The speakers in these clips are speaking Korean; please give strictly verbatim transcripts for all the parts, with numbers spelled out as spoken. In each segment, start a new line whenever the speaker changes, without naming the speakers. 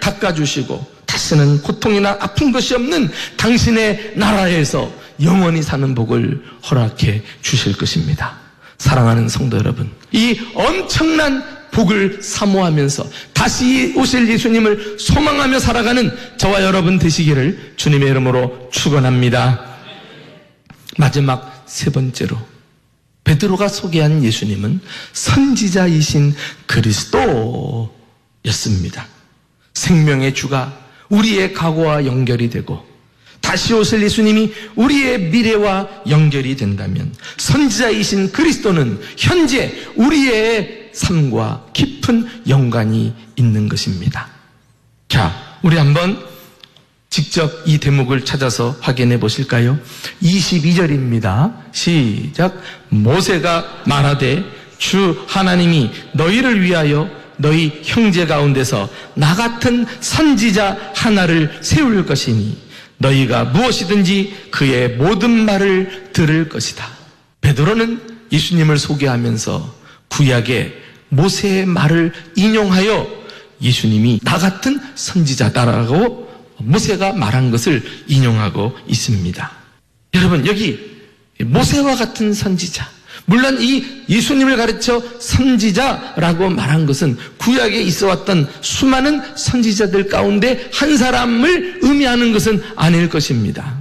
닦아주시고 다시는 고통이나 아픈 것이 없는 당신의 나라에서 영원히 사는 복을 허락해 주실 것입니다. 사랑하는 성도 여러분, 이 엄청난 복을 사모하면서 다시 오실 예수님을 소망하며 살아가는 저와 여러분 되시기를 주님의 이름으로 축원합니다. 마지막 세 번째로 베드로가 소개한 예수님은 선지자이신 그리스도였습니다. 생명의 주가 우리의 과거와 연결이 되고 다시 오실 예수님이 우리의 미래와 연결이 된다면 선지자이신 그리스도는 현재 우리의 삶과 깊은 연관이 있는 것입니다. 자, 우리 한번 직접 이 대목을 찾아서 확인해 보실까요? 이십이 절입니다. 시작. 모세가 말하되 주 하나님이 너희를 위하여 너희 형제 가운데서 나 같은 선지자 하나를 세울 것이니 너희가 무엇이든지 그의 모든 말을 들을 것이다. 베드로는 예수님을 소개하면서 구약의 모세의 말을 인용하여 예수님이 나 같은 선지자다라고 모세가 말한 것을 인용하고 있습니다. 여러분, 여기 모세와 같은 선지자, 물론 이 예수님을 가르쳐 선지자라고 말한 것은 구약에 있어왔던 수많은 선지자들 가운데 한 사람을 의미하는 것은 아닐 것입니다.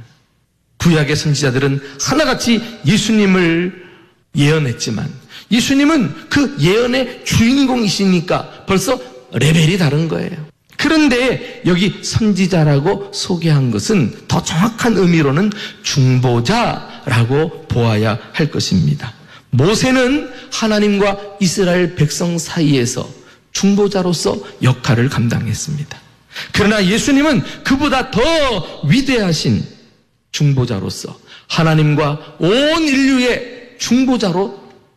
구약의 선지자들은 하나같이 예수님을 예언했지만 예수님은 그 예언의 주인공이시니까 벌써 레벨이 다른 거예요. 그런데 여기 선지자라고 소개한 것은 더 정확한 의미로는 중보자라고 보아야 할 것입니다. 모세는 하나님과 이스라엘 백성 사이에서 중보자로서 역할을 감당했습니다. 그러나 예수님은 그보다 더 위대하신 중보자로서 하나님과 온 인류의 중보자로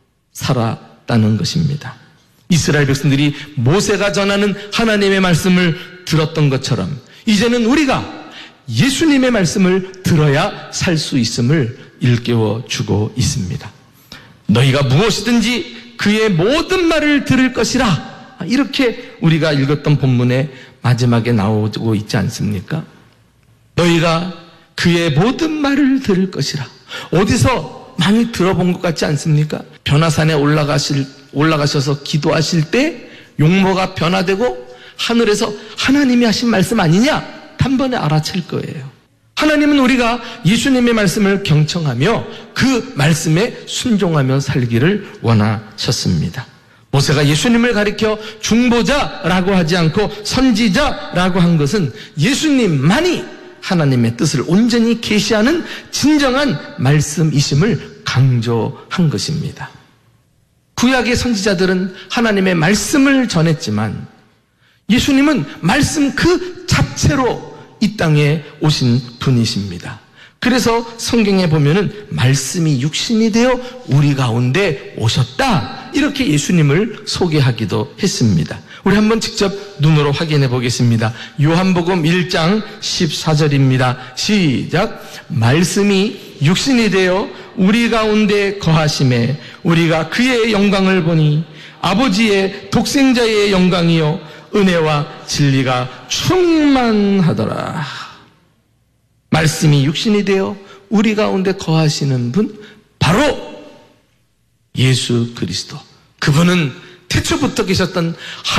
살았다는 것입니다. 이스라엘 백성들이 모세가 전하는 하나님의 말씀을 들었던 것처럼 이제는 우리가 예수님의 말씀을 들어야 살 수 있음을 일깨워 주고 있습니다. 너희가 무엇이든지 그의 모든 말을 들을 것이라, 이렇게 우리가 읽었던 본문의 마지막에 나오고 있지 않습니까? 너희가 그의 모든 말을 들을 것이라. 어디서 많이 들어본 것 같지 않습니까? 변화산에 올라가실 올라가셔서 기도하실 때 용모가 변화되고 하늘에서 하나님이 하신 말씀 아니냐? 단번에 알아챌 거예요. 하나님은 우리가 예수님의 말씀을 경청하며 그 말씀에 순종하며 살기를 원하셨습니다. 모세가 예수님을 가리켜 중보자라고 하지 않고 선지자라고 한 것은 예수님만이 하나님의 뜻을 온전히 계시하는 진정한 말씀이심을 강조한 것입니다. 구약의 선지자들은 하나님의 말씀을 전했지만 예수님은 말씀 그 자체로 이 땅에 오신 분이십니다. 그래서 성경에 보면은 말씀이 육신이 되어 우리 가운데 오셨다, 이렇게 예수님을 소개하기도 했습니다. 우리 한번 직접 눈으로 확인해 보겠습니다. 요한복음 일 장 십사 절입니다. 시작. 말씀이 육신이 되어 우리 가운데 거하심에 우리가 그의 영광을 보니 아버지의 독생자의 영광이요 은혜와 진리가 충만하더라. 말씀이 육신이 되어 우리 가운데 거하시는 분, 바로 예수 그리스도. 그분은 태초부터 계셨던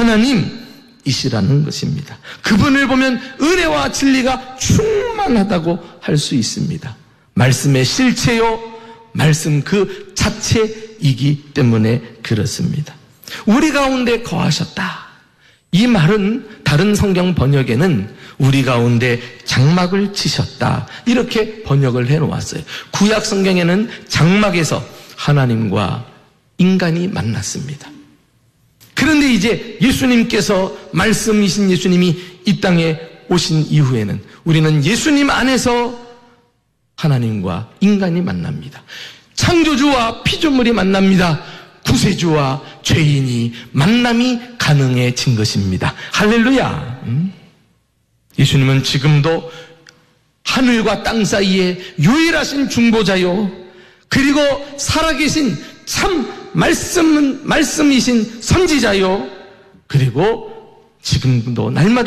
하나님이시라는 것입니다. 그분을 보면 은혜와 진리가 충만하다고 할 수 있습니다. 말씀의 실체요, 말씀 그 자체이기 때문에 그렇습니다. 우리 가운데 거하셨다. 이 말은 다른 성경 번역에는 우리 가운데 장막을 치셨다, 이렇게 번역을 해놓았어요. 구약 성경에는 장막에서 하나님과 인간이 만났습니다. 그런데 이제 예수님께서, 말씀이신 예수님이 이 땅에 오신 이후에는 우리는 예수님 안에서 하나님과 인간이 만납니다. 창조주와 피조물이 만납니다. 구세주와 죄인이 만남이 가능해진 것입니다. 할렐루야. 음? 예수님은 지금도 하늘과 땅 사이에 유일하신 중보자요, 그리고 살아계신 참 말씀은 말씀이신 선지자요, 그리고 지금도 날마다